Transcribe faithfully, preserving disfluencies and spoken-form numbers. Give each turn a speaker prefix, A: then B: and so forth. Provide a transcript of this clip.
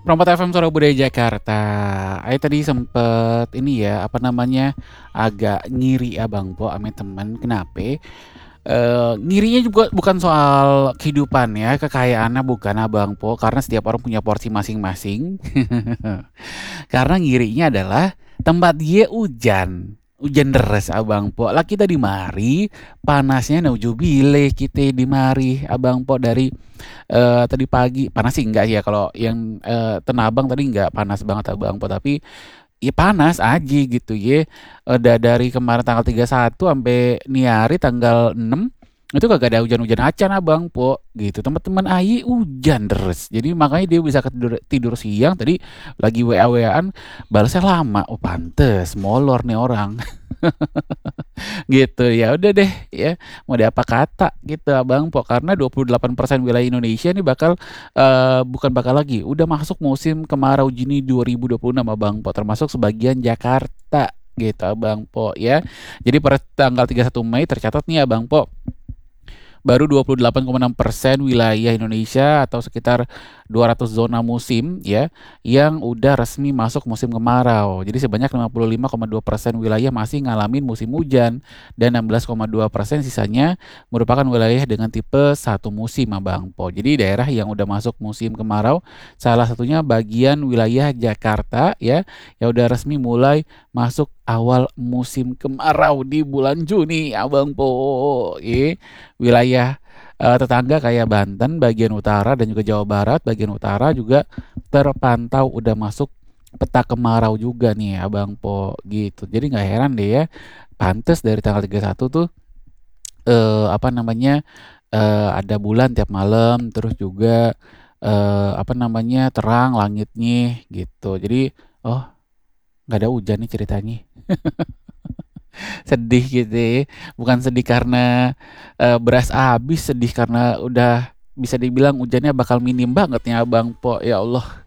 A: Prompt F M Suara Budaya Jakarta. Aye tadi sempet ini ya, apa namanya, agak ngiri Abang Po ame temen, kenape? Eee, ngirinya juga bukan soal kehidupan ya, kekayaannya bukan Abang Po, karena setiap orang punya porsi masing-masing. Karena ngirinya adalah tempat dia hujan, hujan deres Abang Po. Lah kita di mari, panasnya naujubilih kita di mari Abang Po dari, eee, tadi pagi panas sih enggak ya kalau yang, eee, Tanah Abang tadi enggak panas banget Abang Po, tapi ya panas aji gitu ye. Udah dari kemarin tanggal tiga satu ampe ni hari tanggal enam, itu kagak ada hujan-hujan acan Abang Po, gitu. Temen-temen aye hujan deres. Jadi makanya dia bisa ketidur tidur siang, tadi lagi W A W A-an balesnya lama. Oh pantes, molor nih orang. Gitu, ya udah deh ya, mau diapa kata gitu Abang Po, karena dua puluh delapan persen wilayah Indonesia nih bakal, eee, bukan bakal lagi, udah masuk musim kemarau gini dua ribu dua puluh enam Abang Po, termasuk sebagian Jakarta gitu Abang Po ya. Jadi per tanggal tiga puluh satu Mei tercatat nih Abang Po, baru dua puluh delapan koma enam persen wilayah Indonesia atau sekitar dua ratus zona musim ya, yang udah resmi masuk musim kemarau. Jadi sebanyak lima puluh lima koma dua persen wilayah masih ngalamin musim hujan dan enam belas koma dua persen sisanya merupakan wilayah dengan tipe satu musim Abang Po. Jadi daerah yang udah masuk musim kemarau, salah satunya bagian wilayah Jakarta ya, yang udah resmi mulai masuk awal musim kemarau di bulan Juni Abang Po, ye. Wilayah, eee, tetangga kayak Banten bagian utara dan juga Jawa Barat bagian utara juga terpantau udah masuk peta kemarau juga nih Abang Po, gitu. Jadi nggak heran deh ya, pantes dari tanggal tiga puluh satu tuh, eee, apa namanya, eee, ada bulan tiap malam, terus juga, eee, apa namanya, terang langitnya gitu. Jadi, oh nggak ada hujan nih ceritanya. Sedih gitu ya, bukan sedih karena, eee, beras habis, sedih karena udah bisa dibilang hujannya bakal minim banget nih Abang Po, ya Allah.